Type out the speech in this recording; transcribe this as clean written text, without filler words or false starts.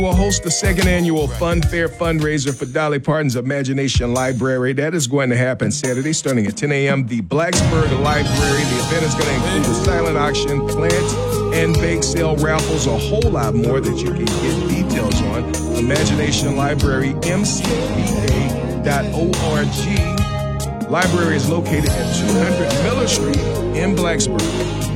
will host the second annual Fun Fair fundraiser for Dolly Parton's Imagination Library. That is going to happen Saturday starting at 10 a.m. The Blacksburg Library. The event is going to include a silent auction, plant and bake sale, raffles, a whole lot more that you can get details on. Imagination Library, mcpa.org. Library is located at 200 Miller Street in Blacksburg.